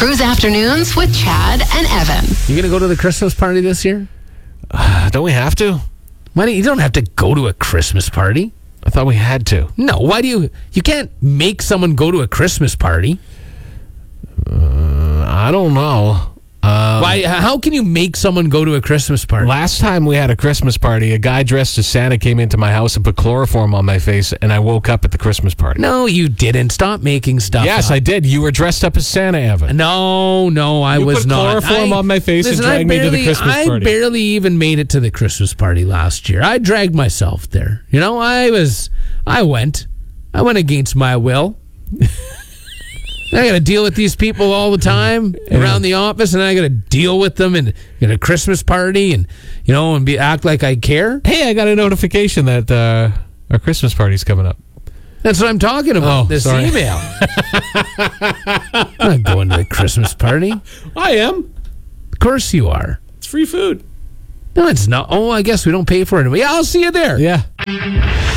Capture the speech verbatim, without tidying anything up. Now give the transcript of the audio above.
Cruise Afternoons with Chad and Evan. You going to go to the Christmas party this year? Uh, don't we have to? Why don't you don't have to go to a Christmas party? I thought we had to. No, why do you... You can't make someone go to a Christmas party. Uh, I don't know. Um, Why? How can you make someone go to a Christmas party? Last time we had a Christmas party, a guy dressed as Santa came into my house and put chloroform on my face, and I woke up at the Christmas party. No, you didn't. Stop making stuff Yes, up. I did. You were dressed up as Santa, Evan. No, no, I You was put not. chloroform I, on my face and listen, dragged I me to the barely- Christmas I party. barely even made it to the Christmas party last year. I dragged myself there. You know, I was... I went. I went against my will. I got to deal with these people all the time around the office, and I got to deal with them and at a Christmas party, and you know, and be act like I care. Hey, I got a notification that uh, our Christmas party's coming up. That's what I'm talking about. Oh, this sorry. email. I'm not going to the Christmas party. I am. Of course you are. It's free food. No, it's not. Oh, I guess we don't pay for it. Yeah, I'll see you there. Yeah.